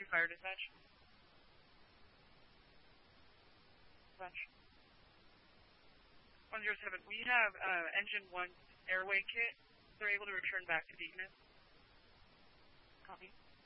fire dispatch. Dispatch. 107, we have engine 1 airway kit. They're able to return back to Deaconess. Copy.